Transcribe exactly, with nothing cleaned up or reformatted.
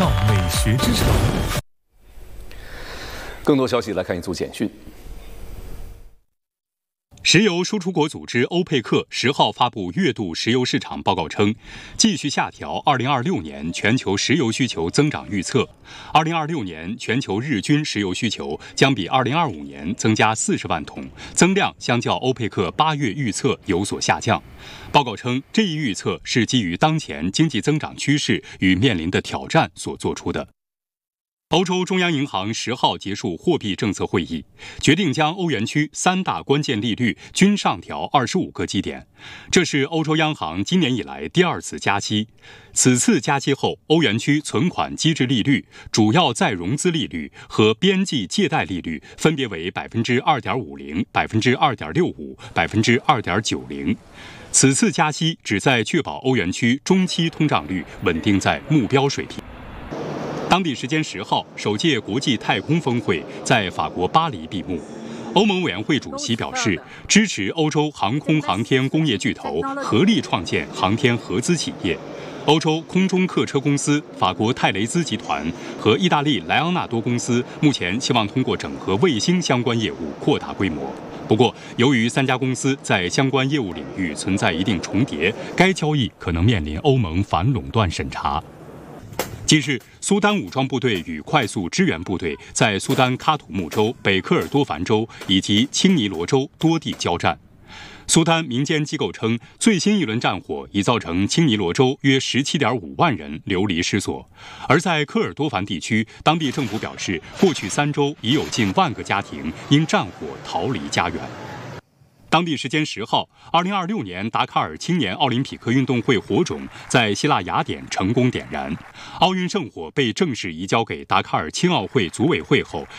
造美学之城。 更多消息来看一组简讯。 石油输出国组织欧佩克十号发布月度石油市场报告称，继续下调二零二六年全球石油需求增长预测。二零二六年全球日均石油需求将比二零二五年增加四十万桶，增量相较欧佩克八月预测有所下降。报告称，这一预测是基于当前经济增长趋势与面临的挑战所做出的。欧洲中央银行十号结束货币政策会议，决定将欧元区三大关键利率均上调二十五个基点，这是欧洲央行今年以来第二次加息。此次加息后，欧元区存款机制利率、主要再融资利率和边际借贷利率分别为百分之二点五零、百分之二点六五、百分之二点九零。此次加息旨在确保欧元区中期通胀率稳定在目标水平。当地时间十号，首届国际太空峰会在法国巴黎闭幕。欧盟委员会主席表示，支持欧洲航空航天工业巨头合力创建航天合资企业。欧洲空中客车公司、法国泰雷兹集团和意大利莱昂纳多公司目前希望通过整合卫星相关业务扩大规模。不过，由于三家公司在相关业务领域存在一定重叠，该交易可能面临欧盟反垄断审查。近日，苏丹武装部队与快速支援部队在苏丹喀土穆州、北科尔多凡州以及青尼罗州多地交战。苏丹民间机构称，最新一轮战火已造成青尼罗州约 十七点五万人流离失所，而在科尔多凡地区，当地政府表示，过去三周已有近万个家庭因战火逃离家园。当地时间十号，二零二六年达喀尔青年奥林匹克运动会火种在希腊雅典成功点燃。奥运圣火被正式移交给达喀尔青奥会组委会后，